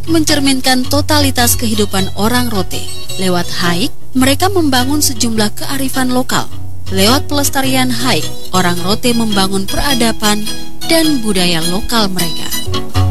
mencerminkan totalitas kehidupan orang Rote. Lewat hike, mereka membangun sejumlah kearifan lokal. Lewat pelestarian hike, orang Rote membangun peradaban dan budaya lokal mereka.